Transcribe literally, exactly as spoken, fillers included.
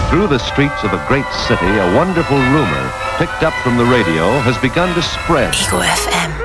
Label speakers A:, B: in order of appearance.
A: Through the streets of a great city, a wonderful rumor, picked up from the radio, has begun to spread.
B: Ego F M.